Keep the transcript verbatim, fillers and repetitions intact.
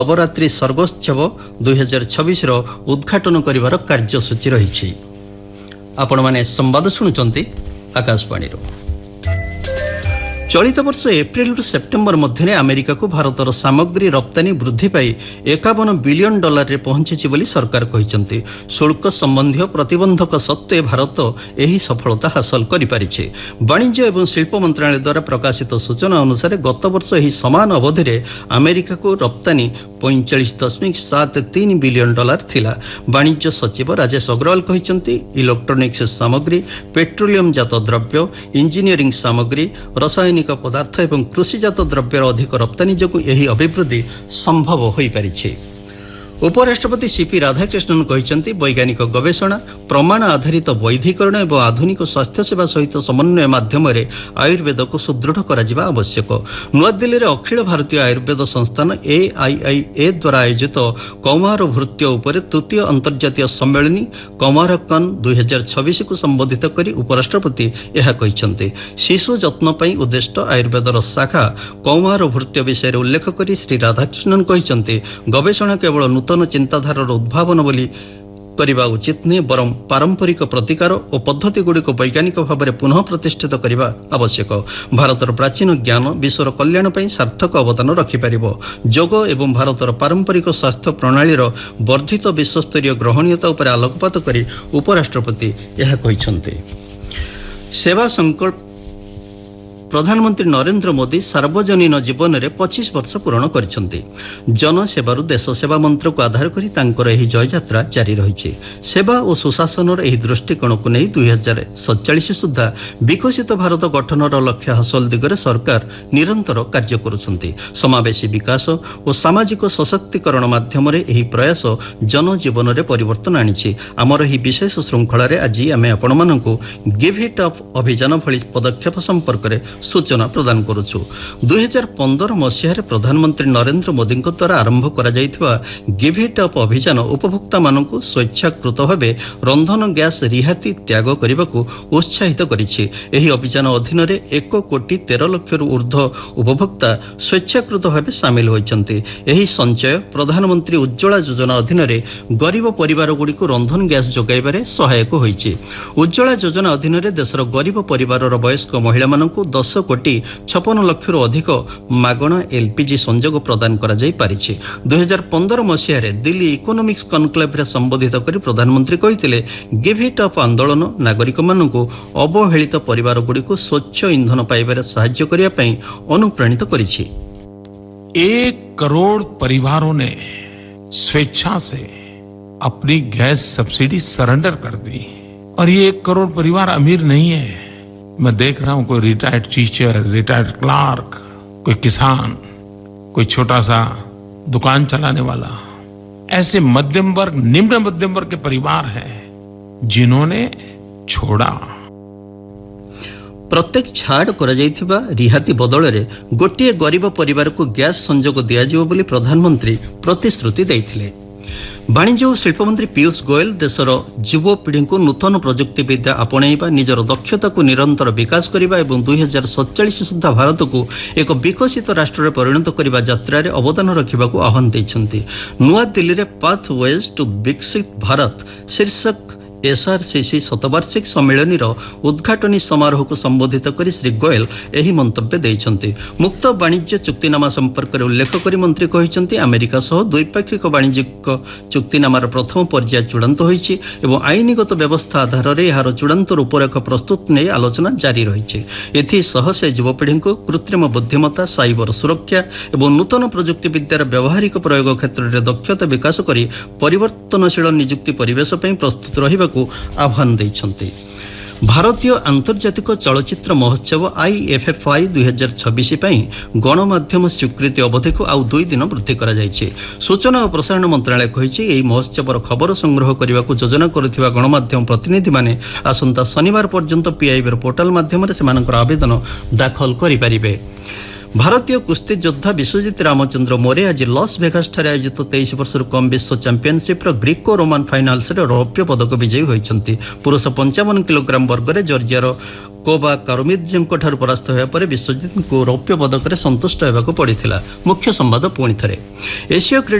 ନବରାତ୍ରି ସର୍ବୋତ୍ସବ ଦୁଇ ହଜାର ଛବିଶ ର ଉଦ୍ଘାଟନ କରିବାର କାର୍ଯ୍ୟସୂଚୀ ରହିଛି। ଆପଣମାନେ ସମ୍ବାଦ ଶୁଣୁଛନ୍ତି ଆକାଶବାଣୀରୁ। ଚଳିତ ବର୍ଷ ଏପ୍ରିଲରୁ ସେପ୍ଟେମ୍ବର ମଧ୍ୟରେ ଆମେରିକାକୁ ଭାରତର ସାମଗ୍ରୀ ରପ୍ତାନୀ ବୃଦ୍ଧି ପାଇ ଏକାବନ ବିଲିୟନ ଡଲାରରେ ପହଞ୍ଚିଛି ବୋଲି ସରକାର କହିଛନ୍ତି। ଶୁଳ୍କ ସମ୍ବନ୍ଧୀୟ ପ୍ରତିବନ୍ଧକ ସତ୍ତ୍ୱେ ଭାରତ ଏହି ସଫଳତା ହାସଲ କରିପାରିଛି। ବାଣିଜ୍ୟ ଏବଂ ଶିଳ୍ପ ମନ୍ତ୍ରଣାଳୟ ଦ୍ୱାରା ପ୍ରକାଶିତ ସୂଚନା ଅନୁସାରେ ଗତବର୍ଷ ଏହି ସମାନ ଅବଧିରେ ଆମେରିକାକୁ ରପ୍ତାନୀ ପଇଁଚାଳିଶ ଦଶମିକ ସାତ ତିନି ବିଲିୟନ ଡଲାର ଥିଲା। ବାଣିଜ୍ୟ ସଚିବ ରାଜେଶ ଅଗ୍ରୱାଲ କହିଛନ୍ତି, ଇଲେକ୍ଟ୍ରୋନିକ୍ସ ସାମଗ୍ରୀ, ପେଟ୍ରୋଲିୟମ ଜାତ ଦ୍ରବ୍ୟ, ଇଞ୍ଜିନିୟରିଂ ସାମଗ୍ରୀ, ରସାୟନିକ ପଦାର୍ଥ ଏବଂ କୃଷିଜାତ ଦ୍ରବ୍ୟର ଅଧିକ ରପ୍ତାନୀ ଯୋଗୁଁ ଏହି ଅଭିବୃଦ୍ଧି ସମ୍ଭବ ହୋଇପାରିଛି। ଉପରାଷ୍ଟ୍ରପତି ସିପି ରାଧାକ୍ରିଷ୍ଣନ୍ କହିଛନ୍ତି, ବୈଜ୍ଞାନିକ ଗବେଷଣା, ପ୍ରମାଣ ଆଧାରିତ ବୈଧିକରଣ ଏବଂ ଆଧୁନିକ ସ୍ୱାସ୍ଥ୍ୟସେବା ସହିତ ସମନ୍ୱୟ ମାଧ୍ୟମରେ ଆୟୁର୍ବେଦକୁ ସୁଦୃଢ଼ କରାଯିବା ଆବଶ୍ୟକ। ନୂଆଦିଲ୍ଲୀରେ ଅଖିଳ ଭାରତୀୟ ଆୟୁର୍ବେଦ ସଂସ୍ଥାନ ଏଆଇଆଇଏ ଦ୍ୱାରା ଆୟୋଜିତ କୌମାର ଭୃତ୍ୟ ଉପରେ ତୃତୀୟ ଅନ୍ତର୍ଜାତୀୟ ସମ୍ମିଳନୀ କୌମାରକନ୍ ଦୁଇ ହଜାର ଛବିଶକୁ ସମ୍ବୋଧିତ କରି ଉପରାଷ୍ଟ୍ରପତି ଏହା କହିଛନ୍ତି। ଶିଶୁ ଯତ୍ନ ପାଇଁ ଉଦ୍ଦିଷ୍ଟ ଆୟୁର୍ବେଦର ଶାଖା କୌମାର ଭୃତ୍ୟ ବିଷୟରେ ଉଲ୍ଲେଖ କରି ଶ୍ରୀ ରାଧାକ୍ରିଷ୍ଣନ୍ କହିଛନ୍ତି, ଗବେଷଣା କେବଳ ନୂତନ ଚିନ୍ତାଧାରାର ଉଦ୍ଭାବନ ବୋଲି କରିବା ଉଚିତ ନୁହେଁ, ବରଂ ପାରମ୍ପରିକ ପ୍ରତିକାର ଓ ପଦ୍ଧତିଗୁଡ଼ିକୁ ବୈଜ୍ଞାନିକ ଭାବରେ ପୁନଃ ପ୍ରତିଷ୍ଠିତ କରିବା ଆବଶ୍ୟକ। ଭାରତର ପ୍ରାଚୀନ ଜ୍ଞାନ ବିଶ୍ୱର କଲ୍ୟାଣ ପାଇଁ ସାର୍ଥକ ଅବଦାନ ରଖିପାରିବ। ଯୋଗ ଏବଂ ଭାରତର ପାରମ୍ପରିକ ସ୍ୱାସ୍ଥ୍ୟ ପ୍ରଣାଳୀର ବର୍ଦ୍ଧିତ ବିଶ୍ୱସ୍ତରୀୟ ଗ୍ରହଣୀୟତା ଉପରେ ଆଲୋକପାତ କରି ଉପରାଷ୍ଟ୍ରପତି ଏହା କହିଛନ୍ତି। ସେବା ସଂକଳ୍ପ ପ୍ରଧାନମନ୍ତ୍ରୀ ନରେନ୍ଦ୍ର ମୋଦି ସାର୍ବଜନୀନ ଜୀବନରେ ପଚିଶ ବର୍ଷ ପୂରଣ କରିଛନ୍ତି। ଜନସେବାରୁ ଦେଶ ସେବା ମନ୍ତ୍ରକୁ ଆଧାର କରି ତାଙ୍କର ଏହି ଜୟଯାତ୍ରା ଜାରି ରହିଛି। ସେବା ଓ ସୁଶାସନର ଏହି ଦୃଷ୍ଟିକୋଣକୁ ନେଇ ଦୁଇ ହଜାର ସତଚାଳିଶ ସୁଦ୍ଧା ବିକଶିତ ଭାରତ ଗଠନର ଲକ୍ଷ୍ୟ ହାସଲ ଦିଗରେ ସରକାର ନିରନ୍ତର କାର୍ଯ୍ୟ କରୁଛନ୍ତି। ସମାବେଶୀ ବିକାଶ ଓ ସାମାଜିକ ସଶକ୍ତିକରଣ ମାଧ୍ୟମରେ ଏହି ପ୍ରୟାସ ଜନଜୀବନରେ ପରିବର୍ତ୍ତନ ଆଣିଛି। ଆମର ଏହି ବିଶେଷ ଶୃଙ୍ଖଳାରେ ଆଜି ଆମେ ଆପଣମାନଙ୍କୁ ଗିଭ୍ ଇଟ୍ ଅପ୍ ଅଭିଯାନ ଭଳି ପଦକ୍ଷେପ ସମ୍ପର୍କରେ ସୂଚନା ପ୍ରଦାନ କରୁଛୁ। ଦୁଇ ହଜାର ପନ୍ଦର ମସିହାରେ ପ୍ରଧାନମନ୍ତ୍ରୀ ନରେନ୍ଦ୍ର ମୋଦିଙ୍କ ଦ୍ୱାରା ଆରମ୍ଭ କରାଯାଇଥିବା ଗିଭ୍ ଇଟ୍ ଅପ୍ ଅଭିଯାନ ଉପଭୋକ୍ତାମାନଙ୍କୁ ସ୍ୱେଚ୍ଛାକୃତ ଭାବେ ରନ୍ଧନ ଗ୍ୟାସ୍ ରିହାତି ତ୍ୟାଗ କରିବାକୁ ଉତ୍ସାହିତ କରିଛି। ଏହି ଅଭିଯାନ ଅଧୀନରେ ଏକ କୋଟି ତେର ଲକ୍ଷରୁ ଉର୍ଦ୍ଧ୍ୱ ଉପଭୋକ୍ତା ସ୍ୱେଚ୍ଛାକୃତ ଭାବେ ସାମିଲ ହୋଇଛନ୍ତି। ଏହି ସଞ୍ଚୟ ପ୍ରଧାନମନ୍ତ୍ରୀ ଉଜ୍ଜ୍ୱଳା ଯୋଜନା ଅଧୀନରେ ଗରିବ ପରିବାରଗୁଡ଼ିକୁ ରନ୍ଧନ ଗ୍ୟାସ୍ ଯୋଗାଇବାରେ ସହାୟକ ହୋଇଛି। ଉଜ୍ଜ୍ୱଳା ଯୋଜନା ଅଧୀନରେ ଦେଶର ଗରିବ ପରିବାରର ବୟସ୍କ ମହିଳାମାନଙ୍କୁ ଦଶ କୋଟି ଛପନ ଲକ୍ଷରୁ ଅଧିକ ମାଗଣା ଏଲ୍ପିଜି ସଂଯୋଗ ପ୍ରଦାନ କରାଯାଇ ପାରିଛି। ଦୁଇ ହଜାର ପନ୍ଦର ମସିହାରେ ଦିଲ୍ଲୀ ଇକୋନୋମିକ୍ସ କନକ୍ଲେଭରେ ସମ୍ବୋଧିତ କରି ପ୍ରଧାନମନ୍ତ୍ରୀ କହିଥିଲେ, ଗିଭ୍ ଇଟ୍ ଅପ୍ ଆନ୍ଦୋଳନ ନାଗରିକମାନଙ୍କୁ ଅବହେଳିତ ପରିବାରଗୁଡ଼ିକୁ ସ୍ୱଚ୍ଛ ଇନ୍ଧନ ପାଇବାରେ ସାହାଯ୍ୟ କରିବା ପାଇଁ ଅନୁପ୍ରାଣିତ କରିଛି। एक करोड़ परिवारों ने स्वेच्छा से अपनी गैस सब्सिडी सरेंडर कर दी और ये एक करोड़ परिवार अमीर नहीं है। मैं देख रहा हूं कोई रिटायर्ड टीचर, रिटायर्ड क्लार्क, कोई किसान, कोई छोटा सा दुकान चलाने वाला, ऐसे मध्यम वर्ग, निम्न मध्यम वर्ग के परिवार हैं जिन्होंने छोड़ा। प्रत्येक छाड़ କରାଯାଇଥିବା ରିହାତି ବଦଳରେ ଗୋଟିଏ ଗରିବ ପରିବାରକୁ ଗ୍ୟାସ୍ ସଂଯୋଗ ଦିଆଯିବ ବୋଲି ପ୍ରଧାନମନ୍ତ୍ରୀ ପ୍ରତିଶ୍ରୁତି ଦେଇଥିଲେ। ବାଣିଜ୍ୟ ଓ ଶିଳ୍ପମନ୍ତ୍ରୀ ପୀୟୁଷ ଗୋୟଲ ଦେଶର ଯୁବପିଢ଼ିଙ୍କୁ ନୂତନ ପ୍ରଯୁକ୍ତିବିଦ୍ୟା ଆପଣେଇବା, ନିଜର ଦକ୍ଷତାକୁ ନିରନ୍ତର ବିକାଶ କରିବା ଏବଂ ଦୁଇ ହଜାର ସତଚାଳିଶ ସୁଦ୍ଧା ଭାରତକୁ ଏକ ବିକଶିତ ରାଷ୍ଟ୍ରରେ ପରିଣତ କରିବା ଯାତ୍ରାରେ ଅବଦାନ ରଖିବାକୁ ଆହ୍ୱାନ ଦେଇଛନ୍ତି। ନୂଆଦିଲ୍ଲୀରେ ପାଥ୍ ୱେଜ୍ ଟୁ ବିକଶିତ ଭାରତ ଶୀର୍ଷକ ଏସ୍ଆର୍ସିସି ଶତବାର୍ଷିକ ସମ୍ମିଳନୀର ଉଦ୍ଘାଟନୀ ସମାରୋହକୁ ସମ୍ବୋଧିତ କରି ଶ୍ରୀ ଗୋୟଲ ଏହି ମନ୍ତବ୍ୟ ଦେଇଛନ୍ତି। ମୁକ୍ତ ବାଣିଜ୍ୟ ଚୁକ୍ତିନାମା ସମ୍ପର୍କରେ ଉଲ୍ଲେଖ କରି ମନ୍ତ୍ରୀ କହିଛନ୍ତି, ଆମେରିକା ସହ ଦ୍ୱିପାକ୍ଷିକ ବାଣିଜ୍ୟିକ ଚୁକ୍ତିନାମାର ପ୍ରଥମ ପର୍ଯ୍ୟାୟ ଚୂଡ଼ାନ୍ତ ହୋଇଛି ଏବଂ ଆଇନଗତ ବ୍ୟବସ୍ଥା ଆଧାରରେ ଏହାର ଚୂଡ଼ାନ୍ତ ରୂପରେଖ ପ୍ରସ୍ତୁତ ନେଇ ଆଲୋଚନା ଜାରି ରହିଛି। ଏଥିସହ ସେ ଯୁବପିଢ଼ିଙ୍କୁ କୃତ୍ରିମ ବୁଦ୍ଧିମତ୍ତା, ସାଇବର ସୁରକ୍ଷା ଏବଂ ନୂତନ ପ୍ରଯୁକ୍ତିବିଦ୍ୟାର ବ୍ୟବହାରିକ ପ୍ରୟୋଗ କ୍ଷେତ୍ରରେ ଦକ୍ଷତା ବିକାଶ କରି ପରିବର୍ତ୍ତନଶୀଳ ନିଯୁକ୍ତି ପରିବେଶ ପାଇଁ ପ୍ରସ୍ତୁତ ରହିବାକୁ ଆହ୍ୱାନ ଦେଇଛନ୍ତି। ଭାରତୀୟ ଆନ୍ତର୍ଜାତିକ ଚଳଚ୍ଚିତ୍ର ମହୋତ୍ସବ ଆଇଏଫ୍ଏଫ୍ଆଇ ଦୁଇ ହଜାର ଛବିଶ ପାଇଁ ଗଣମାଧ୍ୟମ ସ୍ୱୀକୃତି ଅବଧିକୁ ଆଉ ଦୁଇ ଦିନ ବୃଦ୍ଧି କରାଯାଇଛି। ସୂଚନା ଓ ପ୍ରସାରଣ ମନ୍ତ୍ରଣାଳୟ କହିଛି, ଏହି ମହୋତ୍ସବର ଖବର ସଂଗ୍ରହ କରିବାକୁ ଯୋଜନା କରୁଥିବା ଗଣମାଧ୍ୟମ ପ୍ରତିନିଧିମାନେ ଆସନ୍ତା ଶନିବାର ପର୍ଯ୍ୟନ୍ତ ପିଆଇବିର ପୋର୍ଟାଲ ମାଧ୍ୟମରେ ସେମାନଙ୍କର ଆବେଦନ ଦାଖଲ କରିପାରିବେ। ଭାରତୀୟ କୁସ୍ତି ଯୋଦ୍ଧା ବିଶ୍ୱଜିତ ରାମଚନ୍ଦ୍ର ମୋରେ ଆଜି ଲସ୍ ଭେଗାସଠାରେ ଆୟୋଜିତ ତେଇଶ ବର୍ଷରୁ କମ୍ ବିଶ୍ୱ ଚାମ୍ପିୟନସିପ୍ର ଗ୍ରୀକୋ ରୋମାନ ଫାଇନାଲ୍ସରେ ରୌପ୍ୟ ପଦକ ବିଜୟୀ ହୋଇଛନ୍ତି। ପୁରୁଷ ପଞ୍ଚାବନ କିଲୋଗ୍ରାମ ବର୍ଗରେ ଜର୍ଜିଆର କୋବା କାରୁମିଦ୍ଜେଙ୍କଠାରୁ ପରାସ୍ତ ହେବା ପରେ ବିଶ୍ୱଜିତଙ୍କୁ ରୌପ୍ୟ ପଦକରେ ସନ୍ତୁଷ୍ଟ ହେବାକୁ ପଡ଼ିଥିଲା। ମୁଖ୍ୟ ସମ୍ବାଦ ପୁଣି ଥରେ। ଏସୀୟ